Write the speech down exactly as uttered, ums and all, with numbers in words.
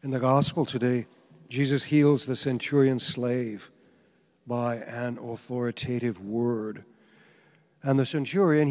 In the gospel today, Jesus heals the centurion's slave by an authoritative word. And the centurion,